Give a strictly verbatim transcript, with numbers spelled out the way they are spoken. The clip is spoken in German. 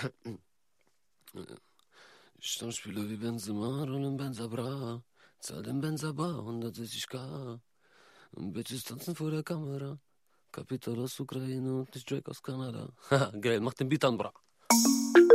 Stammspieler wie Benzema, Rollen Benza Bra, zahl den Benza Bar, hundertsechzig K. Bitches tanzen vor der Kamera. Kapital aus Ukraine und nicht Drake aus Kanada. Haha, geil, mach den Beat an, bra.